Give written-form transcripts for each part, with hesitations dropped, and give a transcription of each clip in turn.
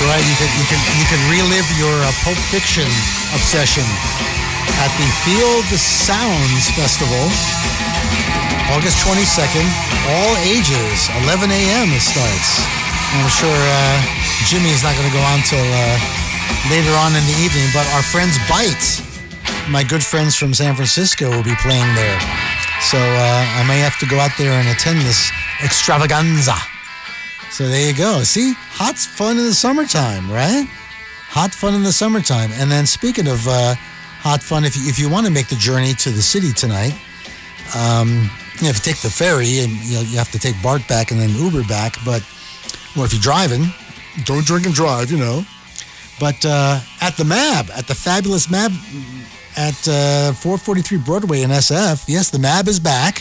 right. You can relive your Pulp Fiction obsession at the Feel the Sounds Festival, August 22nd. All ages, 11 a.m. it starts. And I'm sure Jimmy's not going to go on till later on in the evening, but our friends Bite, my good friends from San Francisco, will be playing there. So I may have to go out there and attend this extravaganza. So there you go. See? Hot fun in the summertime, right? Hot fun in the summertime. And then speaking of hot fun, if you want to make the journey to the city tonight, you have to take the ferry, and you have to take BART back and then Uber back. But, or if you're driving, don't drink and drive, But at the MAB, at the fabulous MAB at 443 Broadway in SF, yes, the MAB is back.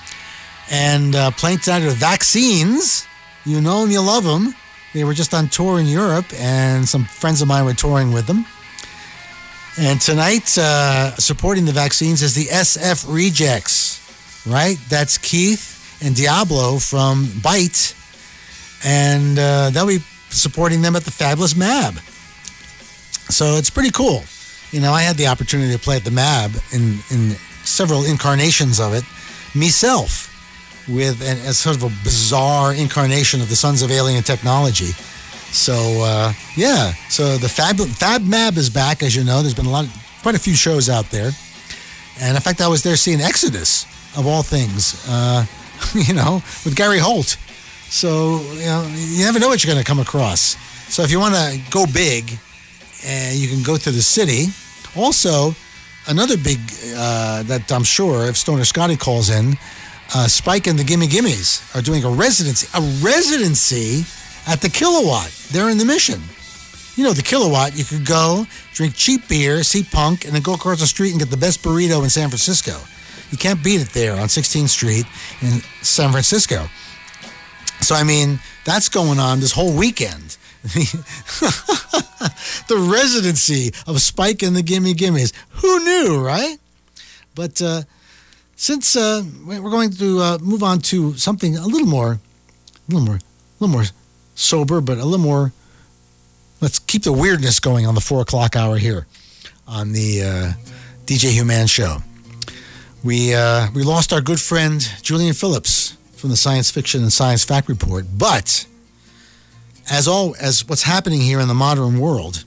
And playing tonight are Vaccines. You know them, you love them. They were just on tour in Europe, and some friends of mine were touring with them. And tonight, supporting the Vaccines is the SF Rejects, right? That's Keith and Diablo from Bite. And they'll be supporting them at the fabulous MAB. So it's pretty cool. I had the opportunity to play at the MAB in several incarnations of it, myself, with a sort of a bizarre incarnation of the Sons of Alien Technology. So, so the Fab MAB is back, as you know. There's been quite a few shows out there. And in fact, I was there seeing Exodus, of all things, with Gary Holt. So, you never know what you're going to come across. So if you want to go big, you can go to the city. Also, another big, that I'm sure, if Stoner Scotty calls in, Spike and the Gimme Gimmes are doing a residency at the Kilowatt. They're in the Mission. The Kilowatt, you could go, drink cheap beer, see punk, and then go across the street and get the best burrito in San Francisco. You can't beat it there on 16th Street in San Francisco. So, that's going on this whole weekend. The residency of Spike and the Gimme Gimmes. Who knew, right? But since we're going to move on to something a little more sober, but a little more. Let's keep the weirdness going on the 4 o'clock hour here on the DJ Human Show. We lost our good friend Julian Phillips from the Science Fiction and Science Fact Report, but as what's happening here in the modern world,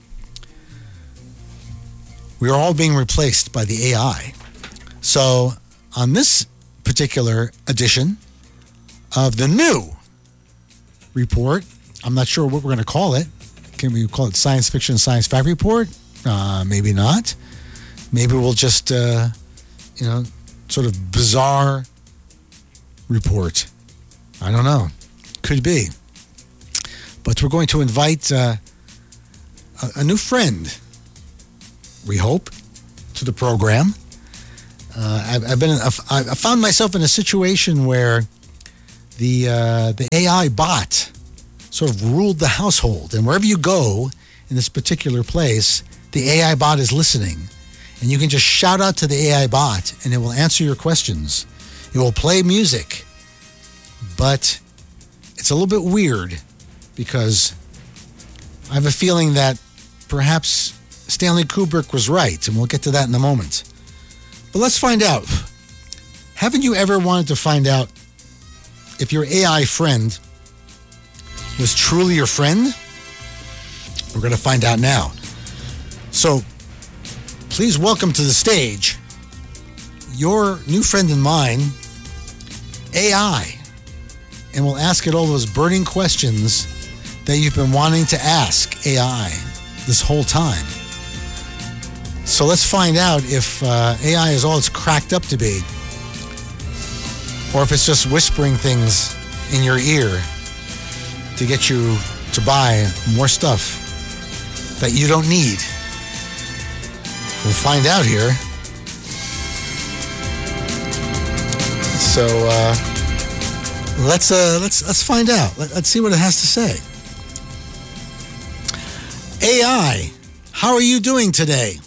we are all being replaced by the AI. So on this particular edition of the new report, I'm not sure what we're going to call it. Can we call it Science Fiction and Science Fact Report? Maybe not. Maybe we'll just, sort of bizarre report. I don't know. Could be. But we're going to invite a new friend, we hope, to the program. I found myself in a situation where the AI bot sort of ruled the household, and wherever you go in this particular place, the AI bot is listening, and you can just shout out to the AI bot, and it will answer your questions. It will play music, but it's a little bit weird because I have a feeling that perhaps Stanley Kubrick was right, and we'll get to that in a moment. But let's find out. Haven't you ever wanted to find out if your AI friend was truly your friend? We're going to find out now. So, please welcome to the stage your new friend and mine, AI. And we'll ask it all those burning questions that you've been wanting to ask AI this whole time. So let's find out if AI is all it's cracked up to be, or if it's just whispering things in your ear to get you to buy more stuff that you don't need. We'll find out here. So let's find out. Let's see what it has to say. AI, how are you doing today?